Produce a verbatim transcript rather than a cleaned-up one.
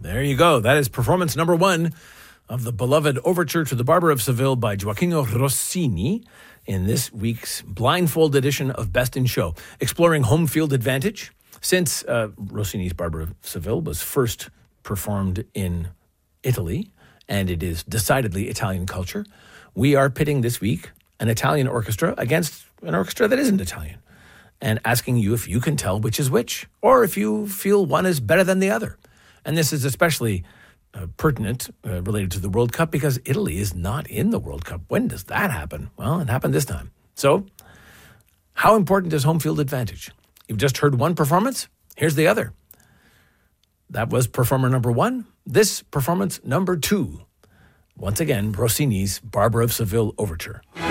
There you go. That is performance number one of the beloved Overture to the Barber of Seville by Gioacchino Rossini in this week's blindfold edition of Best in Show, exploring home field advantage. Since uh, Rossini's Barber of Seville was first performed in Italy, and it is decidedly Italian culture, we are pitting this week an Italian orchestra against an orchestra that isn't Italian, and asking you if you can tell which is which, or if you feel one is better than the other. And this is especially uh, pertinent uh, related to the World Cup because Italy is not in the World Cup. When does that happen? Well, it happened this time. So, how important is home field advantage? You've just heard one performance. Here's the other. That was performer number one. This performance number two. Once again, Rossini's Barber of Seville Overture.